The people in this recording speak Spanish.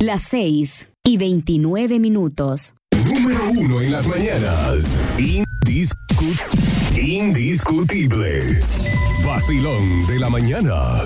Las 6:29. Número 1 en las mañanas. Indiscutible. Vacilón de la mañana.